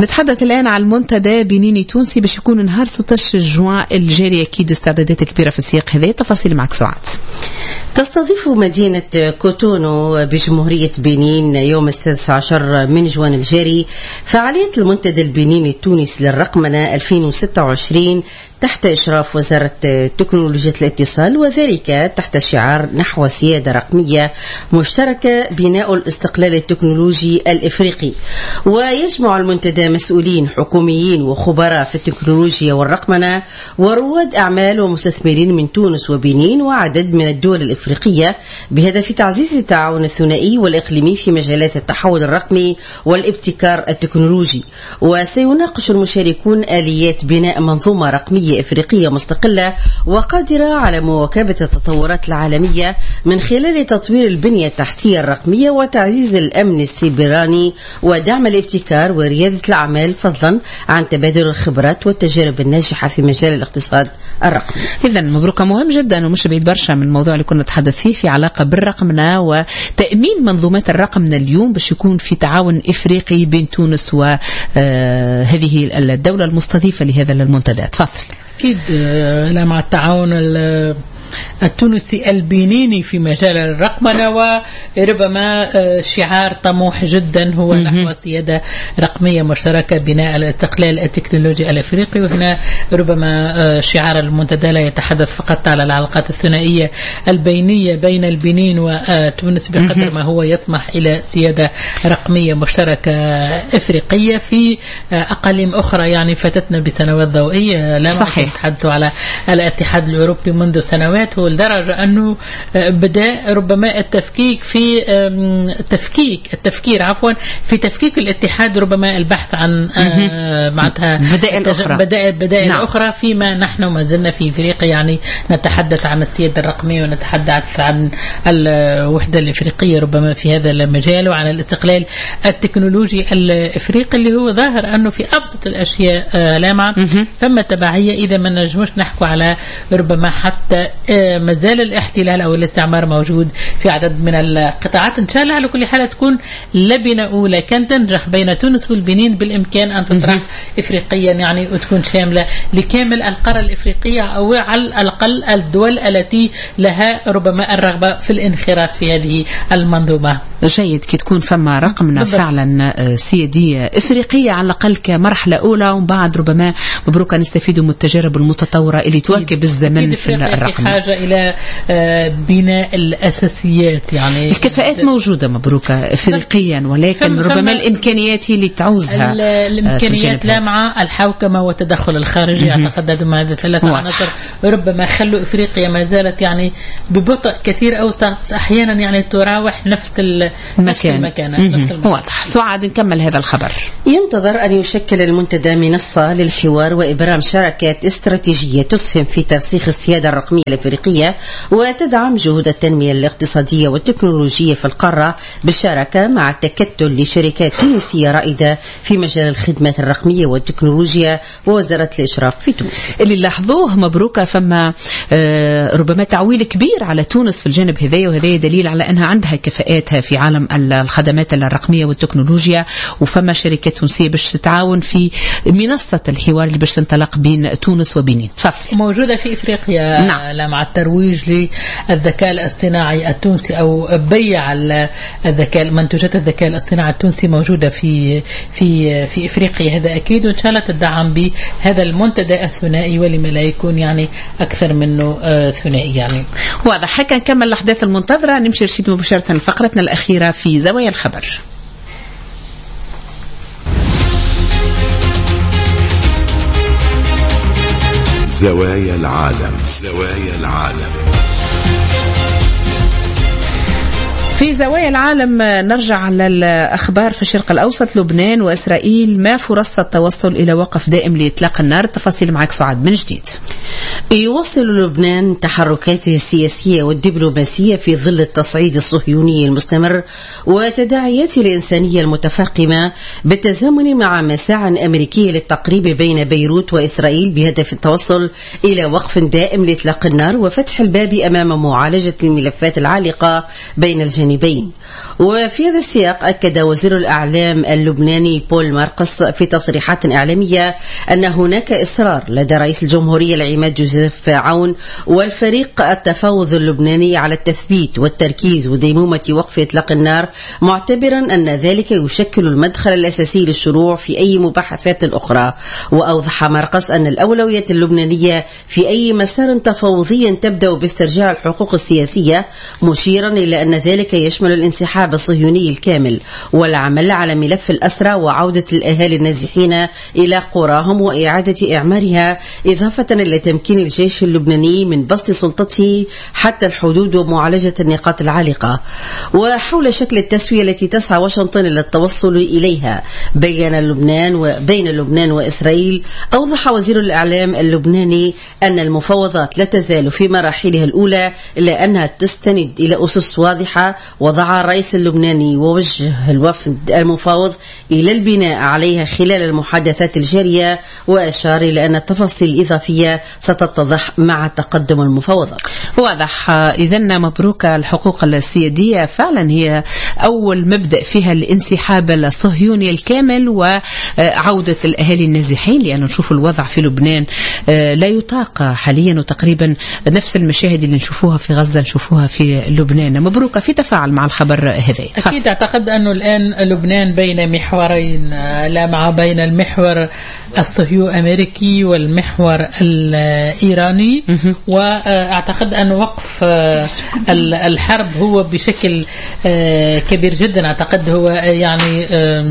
نتحدث الآن عن المنتدى بنيني تونسي باش يكون نهار 16 جوان الجاري. أكيد استعدادات كبيرة في السياق هذا. تفاصيل معك سعاد. تستضيف مدينة كوتونو بجمهورية بنين يوم 16 من جوان الجاري فعالية المنتدى البنيني التونسي للرقمنة 2026 تحت إشراف وزارة تكنولوجيا الاتصال، وذلك تحت شعار نحو سيادة رقمية مشتركة بناء الاستقلال التكنولوجي الإفريقي. ويجمع المنتدى مسؤولين حكوميين وخبراء في التكنولوجيا والرقمنة ورواد أعمال ومستثمرين من تونس وبنين وعدد من الدول الإفريقية بهدف تعزيز التعاون الثنائي والإقليمي في مجالات التحول الرقمي والابتكار التكنولوجي. وسيناقش المشاركون آليات بناء منظومة رقمية إفريقية مستقلة وقادرة على مواكبة التطورات العالمية من خلال تطوير البنية التحتية الرقمية وتعزيز الأمن السيبراني ودعم الابتكار وريادة الأعمال، فضلا عن تبادل الخبرات والتجارب الناجحة في مجال الاقتصاد الرقمي. إذن مبروك، مهم جدا ومش بعيد برشا من الموضوع اللي كنا نتحدث فيه في علاقة بالرقمنة وتأمين منظومات الرقمنة اليوم باش يكون في تعاون إفريقي بين تونس وهذه الدولة المستضيفة لهذا المنتدى. تفضل. أكيد لا مع التعاون التونسي البنيني في مجال الرقمنة، وربما شعار طموح جدا هو نحو سيادة رقمية مشتركة بناء الاستقلال التكنولوجي الأفريقي. وهنا ربما شعار المنتدى لا يتحدث فقط على العلاقات الثنائية البينية بين البنين وتونس بقدر ما هو يطمح إلى سيادة رقمية مشتركة إفريقية في أقاليم أخرى يعني فاتتنا بسنوات ضوئية. لا صحيح. نتحدث على الاتحاد الأوروبي منذ سنوات، لدرجة أنه بدأ ربما التفكيك في التفكير في تفكيك الاتحاد، ربما البحث عن معناتها بدائل نعم. أخرى، فيما نحن ما زلنا في إفريقيا يعني نتحدث عن السيادة الرقمية ونتحدث عن الوحدة الإفريقية ربما في هذا المجال، وعن الاستقلال التكنولوجي الإفريقي اللي هو ظاهر أنه في أبسط الأشياء لامعة فما تبعية إذا ما نجموش نحكوا على ربما حتى مازال الاحتلال أو الاستعمار موجود في عدد من القطاعات. إن شاء الله على كل حال تكون لبنة أولى كان تنجح بين تونس والبنين، بالإمكان أن تطرح إفريقيا يعني وتكون شاملة لكامل القارة الإفريقية أو على الأقل الدول التي لها ربما الرغبة في الانخراط في هذه المنظومة. جيد كي تكون فما رقمنا فعلا سيادية إفريقية على الأقل كمرحلة أولى، ومن بعد ربما مبروك نستفيدوا من التجارب المتطورة اللي تواكب الزمن في الرقم. في حاجة إلى بناء الأساسيات، يعني الكفاءات موجودة مبروك إفريقيا، ولكن ربما الإمكانيات اللي تعوزها الإمكانيات لا مع الحوكمة والتدخل الخارجي. أعتقد هذه ثلاثة عناصر ربما خلوا إفريقيا ما زالت يعني ببطء كثير أو أحيانا يعني تراوح نفس المكان. واضح. سعاد نكمل هذا الخبر. ينتظر أن يشكل المنتدى منصة للحوار وإبرام شراكات استراتيجية تسهم في ترسيخ السيادة الرقمية الإفريقية وتدعم جهود التنمية الاقتصادية والتكنولوجية في القارة بالشراكة مع التكتل لشركات تونسية رائدة في مجال الخدمات الرقمية والتكنولوجيا ووزارة الإشراف في تونس. اللي لاحظوه مبروك فما ربما تعويل كبير على تونس في الجانب هذايا، وهذا دليل على أنها عندها كفاءاتها في عالم الخدمات الرقمية والتكنولوجيا، وفما شركات تونسية باش تتعاون في منصة الحوار اللي باش تنطلق بين تونس وبنين. تفضل. موجودة في إفريقيا نعم. مع الترويج للذكاء الاصطناعي التونسي أو بيع منتوجات الذكاء الاصطناعي التونسي موجودة في إفريقيا، هذا أكيد، وإن شاء الله تدعم بهذا المنتدى الثنائي ولما لا يكون يعني أكثر منه ثنائي يعني. واضح. هكا نكمل الأحداث المنتظرة. نمشي رشيد مباشرة لفقرتنا الأخيرة في زوايا الخبر. زوايا العالم. في زوايا العالم نرجع على الأخبار في الشرق الأوسط. لبنان وإسرائيل ما فرص التوصل إلى وقف دائم لإطلاق النار. التفاصيل معك سعاد من جديد. يواصل لبنان تحركاته السياسية والدبلوماسية في ظل التصعيد الصهيوني المستمر وتداعيات الإنسانية المتفاقمة بالتزامن مع مساعي أمريكية للتقريب بين بيروت وإسرائيل بهدف التوصل إلى وقف دائم لإطلاق النار وفتح الباب أمام معالجة الملفات العالقة بين الجانبين. وفي هذا السياق أكد وزير الأعلام اللبناني بول مارقس في تصريحات إعلامية أن هناك إصرار لدى رئيس الجمهورية العماد جوزيف عون والفريق التفاوض اللبناني على التثبيت والتركيز وديمومة وقف إطلاق النار، معتبرا أن ذلك يشكل المدخل الأساسي للشروع في أي مباحثات أخرى. وأوضح مارقس أن الأولويات اللبنانية في أي مسار تفاوضي تبدأ باسترجاع الحقوق السياسية، مشيرا إلى أن ذلك يشمل الانسحاب الصهيوني الكامل والعمل على ملف الأسرى وعودة الأهالي النازحين إلى قراهم وإعادة إعمارها، إضافة إلى تمكين الجيش اللبناني من بسط سلطته حتى الحدود ومعالجة النقاط العالقة. وحول شكل التسوية التي تسعى واشنطن إلى التوصل إليها بين لبنان وإسرائيل، أوضح وزير الإعلام اللبناني أن المفاوضات لا تزال في مراحلها الأولى، إلا أنها تستند إلى أسس واضحة وضع الرئيس اللبناني ووجه الوفد المفاوض إلى البناء عليها خلال المحادثات الجارية، وأشار إلى أن التفاصيل الإضافية ستتضح مع تقدم المفاوضات. واضح. إذن مبروك. الحقوق السيادية فعلا هي أول مبدأ فيها الانسحاب الصهيوني الكامل وعودة الأهالي النازحين، لأنه نشوف الوضع في لبنان لا يطاق حاليا، وتقريبا نفس المشاهد اللي نشوفوها في غزة نشوفوها في لبنان. مبروك. في تفاعل مع الخبر هذا. أكيد أعتقد أنه الآن لبنان بين محورين، لا مع بين المحور الصهيو أمريكي والمحور الإيراني، وأعتقد أن وقف الحرب هو بشكل كبير جدا. أعتقد هو يعني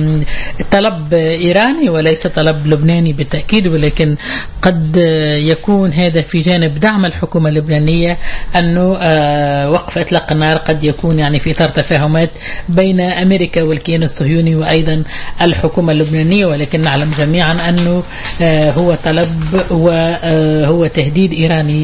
طلب إيراني وليس طلب لبناني بالتأكيد، ولكن قد يكون هذا في جانب دعم الحكومة اللبنانية، أنه وقف إطلاق النار قد يكون يعني في إطار تفاهمات بين أمريكا والكيان الصهيوني وأيضا الحكومة اللبنانية، ولكن نعلم جميعا أنه هو طلب وهو تهديد إيراني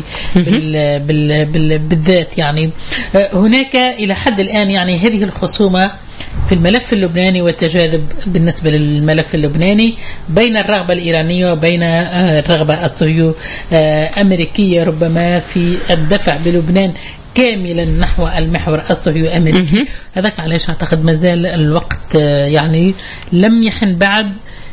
بالذات. يعني هناك إلى حد الآن يعني هذه الخصومة في الملف اللبناني والتجاذب بالنسبة للملف اللبناني بين الرغبة الإيرانية وبين الرغبة الصهيو أمريكية، ربما في الدفع بلبنان كاملا نحو المحور الصهيو أمريكي. هذاك علاش أعتقد مازال الوقت يعني لم يحن بعد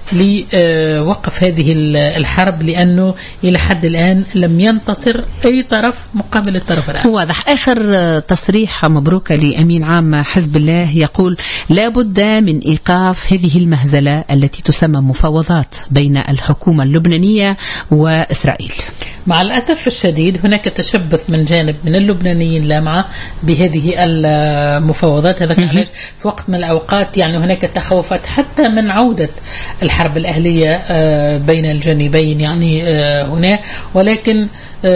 لوقف هذه الحرب، لأنه إلى حد الآن لم ينتصر أي طرف مقابل الطرف الآخر. واضح. آخر تصريح مبروك لأمين عام حزب الله يقول لا بد من إيقاف هذه المهزلة التي تسمى مفاوضات بين الحكومة اللبنانية وإسرائيل. مع الأسف الشديد هناك تشبث من جانب من اللبنانيين لامعة بهذه المفاوضات. هذا علاش في وقت من الأوقات يعني هناك تخوفات حتى من عودة الحرب الأهلية بين الجانبين يعني هنا، ولكن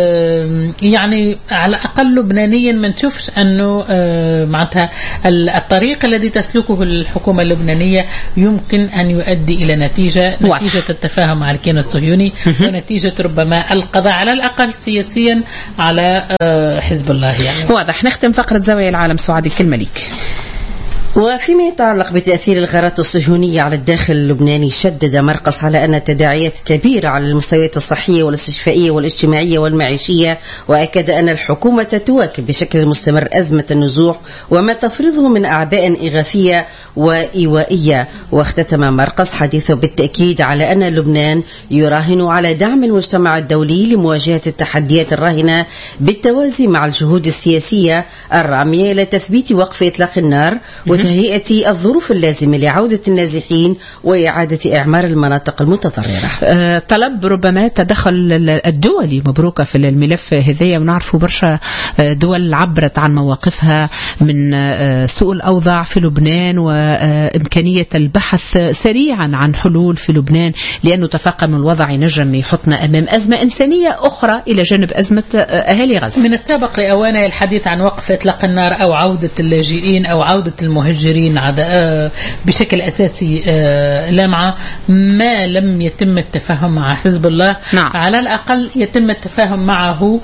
يعني على الأقل لبنانيا ما نشوفش أنه معناتها الطريق الذي تسلكه الحكومة اللبنانية يمكن أن يؤدي إلى نتيجة التفاهم مع الكيان الصهيوني ونتيجة ربما القضاء على الأقل سياسيا على حزب الله. يعني واضح. نختم فقرة زوايا العالم. سعاد الكلمة لك. وفيما يتعلق بتأثير الغارات الصهيونية على الداخل اللبناني، شدد مرقس على أن تداعيات كبيرة على المستويات الصحية والاستشفائية والاجتماعية والمعيشية، وأكد أن الحكومة تواكب بشكل مستمر أزمة النزوح وما تفرضه من أعباء إغاثية وإيوائية. واختتم مرقس حديثه بالتأكيد على أن لبنان يراهن على دعم المجتمع الدولي لمواجهة التحديات الراهنة بالتوازي مع الجهود السياسية الرامية إلى تثبيت وقف إطلاق النار وتهيئة الظروف اللازمة لعودة النازحين وإعادة إعمار المناطق المتضررة. طلب ربما تدخل الدولي مبروكة في الملف هذايا، ونعرفوا برشا دول عبرت عن مواقفها من سوء الأوضاع في لبنان وإمكانية البحث سريعا عن حلول في لبنان، لأنه تفاقم الوضع ينجم يحطنا أمام أزمة إنسانية أخرى إلى جانب أزمة أهالي غزة. من السابق لأوانه الحديث عن وقف إطلاق النار أو عودة اللاجئين أو عودة المهجرين بشكل أساسي لامعة، ما لم يتم التفاهم مع حزب الله. نعم. على الأقل يتم التفاهم معه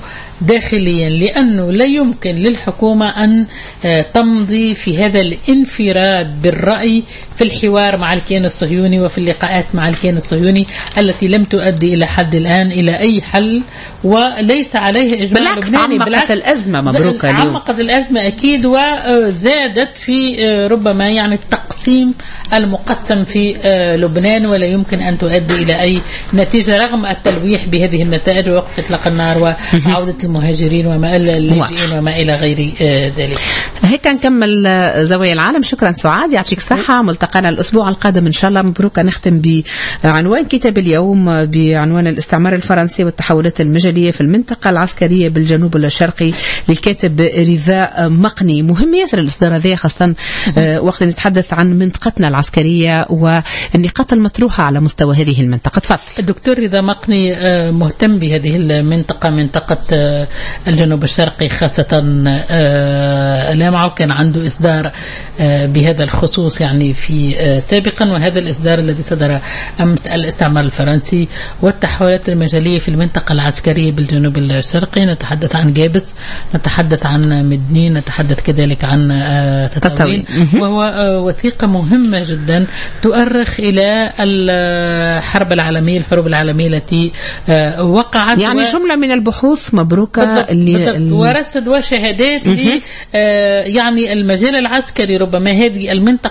داخليا، لأنه لا يمكن للحكومة أن تمضي في هذا الانفراد بالرأي في الحوار مع الكيان الصهيوني وفي اللقاءات مع الكيان الصهيوني التي لم تؤدي إلى حد الآن إلى أي حل، وليس عليه إجماع بالعكس لبناني. عمقت الأزمة. مبروك اليوم. عمقت الأزمة أكيد، وزادت في ربما يعني التقسيم المقسم في لبنان، ولا يمكن أن تؤدي إلى أي نتيجة رغم التلويح بهذه النتائج ووقف إطلاق النار وعودة المهاجرين وما إلى اللاجئين وما إلى غير ذلك. هيك نكمل زوايا العالم. شكرا سعاد، يعطيك صحة. ملتقانا الأسبوع القادم إن شاء الله. مبروك. نختم بعنوان كتاب اليوم بعنوان الاستعمار الفرنسي والتحولات المجالية في المنطقة العسكرية بالجنوب الشرقي للكاتب رضا مقني. مهم ياسر الإصدار هذا، خاصة وقت نتحدث عن منطقتنا العسكرية والنقاط المطروحة على مستوى هذه المنطقة. تفضل. الدكتور رضا مقني مهتم بهذه المنطقة، منطقة الجنوب الشرقي خاصة لا معه، كان عنده إصدار بهذا الخصوص يعني في سابقا، وهذا الإصدار الذي صدر أمس الاستعمار الفرنسي والتحولات المجالية في المنطقة العسكرية بالجنوب الشرقي. نتحدث عن جابس، نتحدث عن مدنين، نتحدث كذلك عن تطاوين، وهو وثيقة مهمة جدا تؤرخ إلى الحرب العالمية، الحروب العالمية التي وقعت، يعني جملة من البحوث مبروكة اللي ورصد وشهادات يعني المجال العسكري. ربما هذه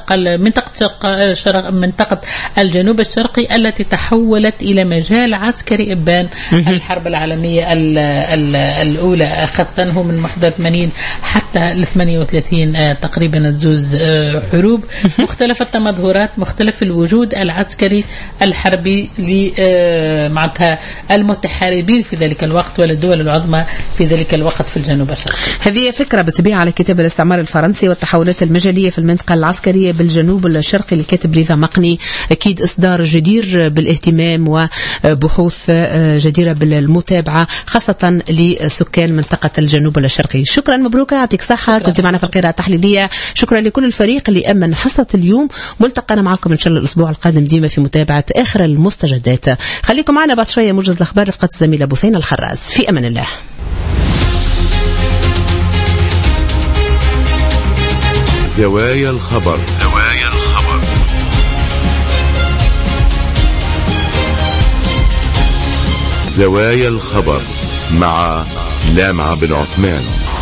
منطقة الجنوب الشرقي التي تحولت إلى مجال عسكري إبان الحرب العالمية الأولى، خاصة هو من 81 حتى 38 تقريبا الزوز حروب، مختلف التمظهرات، مختلف الوجود العسكري الحربي معناتها المتحاربين في ذلك الوقت والدول العظمى في ذلك الوقت في الجنوب الشرقي. هذه فكرة بالطبيعة على كتاب الاستعمار الفرنسي والتحولات المجالية في المنطقة العسكرية بالجنوب الشرقي للكاتب رضا مقني. أكيد إصدار جدير بالاهتمام وبحوث جديرة بالمتابعة خاصة لسكان منطقة الجنوب الشرقي. شكرا، مبروك، يعطيك صحة. كنت معنا في القراءة التحليلية. شكرا لكل الفريق اللي أمن حصة اليوم. ملتقانا معكم إن شاء الله الأسبوع القادم ديما في متابعة آخر المستجدات. خليكم معنا بعد شوية موجز الأخبار رفقة الزميلة بثينة الخراز. في أمان الله. زوايا الخبر. زوايا الخبر مع لامع بن عثمان.